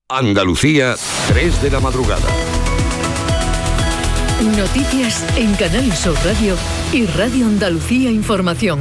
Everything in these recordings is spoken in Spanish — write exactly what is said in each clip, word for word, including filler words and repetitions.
Andalucía, tres de la madrugada. Noticias en Canal Sur Radio y Radio Andalucía Información.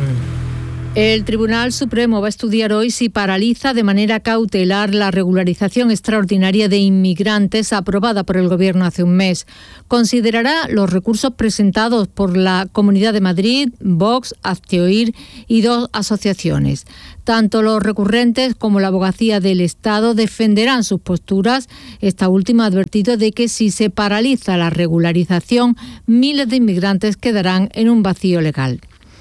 El Tribunal Supremo va a estudiar hoy si paraliza de manera cautelar la regularización extraordinaria de inmigrantes aprobada por el Gobierno hace un mes. Considerará los recursos presentados por la Comunidad de Madrid, Vox, Hazte Oír y dos asociaciones. Tanto los recurrentes como la Abogacía del Estado defenderán sus posturas. Esta última ha advertido de que si se paraliza la regularización, miles de inmigrantes quedarán en un vacío legal.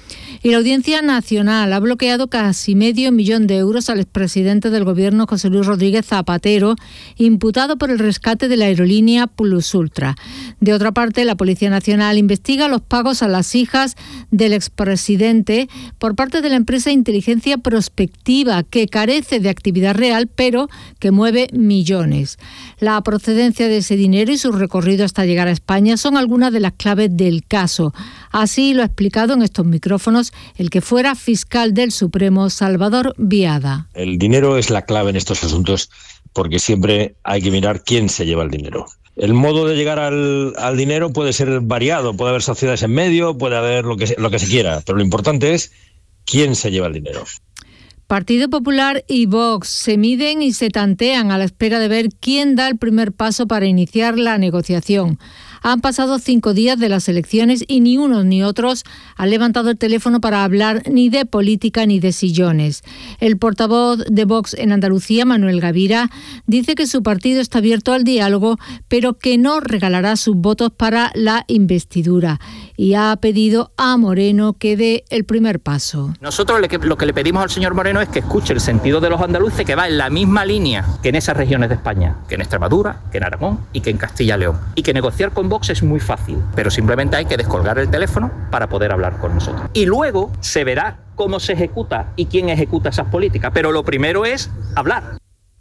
Y la Audiencia Nacional ha bloqueado casi medio millón de euros al expresidente del Gobierno, José Luis Rodríguez Zapatero, imputado por el rescate de la aerolínea Plus Ultra. De otra parte, la Policía Nacional investiga los pagos a las hijas del expresidente por parte de la empresa Inteligencia Prospectiva, que carece de actividad real, pero que mueve millones. La procedencia de ese dinero y su recorrido hasta llegar a España son algunas de las claves del caso. Así lo ha explicado en estos micrófonos el que fuera fiscal del Supremo, Salvador Viada. El dinero es la clave en estos asuntos porque siempre hay que mirar quién se lleva el dinero. El modo de llegar al, al dinero puede ser variado, puede haber sociedades en medio, puede haber lo que, lo que se quiera, pero lo importante es quién se lleva el dinero. Partido Popular y Vox se miden y se tantean a la espera de ver quién da el primer paso para iniciar la negociación. Han pasado cinco días de las elecciones y ni unos ni otros han levantado el teléfono para hablar ni de política ni de sillones. El portavoz de Vox en Andalucía, Manuel Gavira, dice que su partido está abierto al diálogo, pero que no regalará sus votos para la investidura. Y ha pedido a Moreno que dé el primer paso. Nosotros lo que le pedimos al señor Moreno es que escuche el sentido de los andaluces, que va en la misma línea que en esas regiones de España, que en Extremadura, que en Aragón y que en Castilla y León. Y que negociar con Vox es muy fácil, pero simplemente hay que descolgar el teléfono para poder hablar con nosotros. Y luego se verá cómo se ejecuta y quién ejecuta esas políticas, pero lo primero es hablar.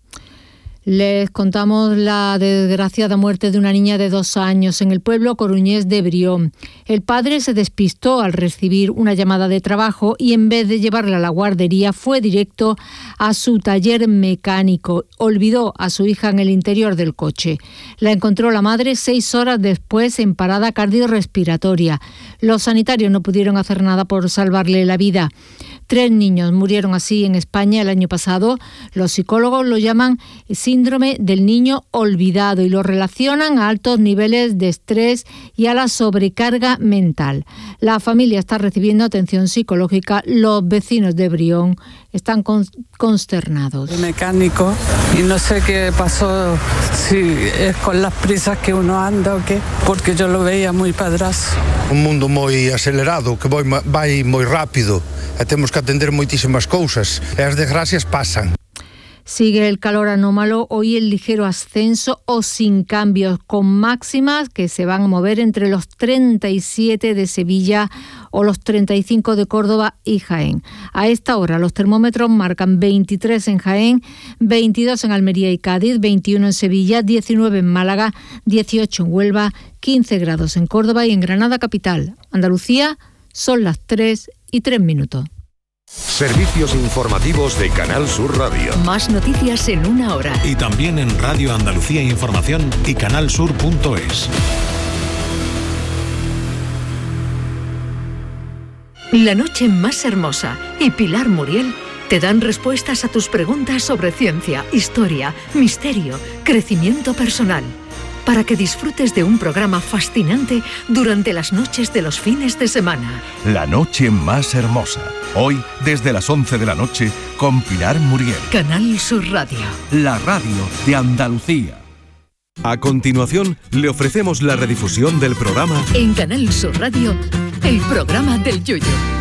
Les contamos la desgraciada muerte de una niña de dos años en el pueblo coruñés de Brión. El padre se despistó al recibir una llamada de trabajo y en vez de llevarla a la guardería fue directo a su taller mecánico. Olvidó a su hija en el interior del coche. La encontró la madre seis horas después en parada cardiorrespiratoria. Los sanitarios no pudieron hacer nada por salvarle la vida. Tres niños murieron así en España el año pasado. Los psicólogos lo llaman síndrome del niño olvidado y lo relacionan a altos niveles de estrés y a la sobrecarga mental. La familia está recibiendo atención psicológica. Los vecinos de Brión están con, consternados. El mecánico, y no sé qué pasó, si es con las prisas que uno anda o qué, porque yo lo veía muy padrazo. Un mundo moi acelerado, que vai, vai moi rápido, e temos que atender moitísimas cousas, e as desgracias pasan. Sigue el calor anómalo, hoy el ligero ascenso o sin cambios, con máximas que se van a mover entre los treinta y siete de Sevilla o los treinta y cinco de Córdoba y Jaén. A esta hora los termómetros marcan veintitrés en Jaén, veintidós en Almería y Cádiz, veintiuno en Sevilla, diecinueve en Málaga, dieciocho en Huelva, quince grados en Córdoba y en Granada capital. Andalucía, son las tres y tres minutos. Servicios informativos de Canal Sur Radio. Más noticias en una hora. Y también en Radio Andalucía Información y canalsur punto es. La noche más hermosa y Pilar Muriel te dan respuestas a tus preguntas sobre ciencia, historia, misterio, crecimiento personal, para que disfrutes de un programa fascinante durante las noches de los fines de semana. La noche más hermosa. Hoy, desde las once de la noche, con Pilar Muriel. Canal Sur Radio. La radio de Andalucía. A continuación, le ofrecemos la redifusión del programa en Canal Sur Radio, el programa del Yoyo.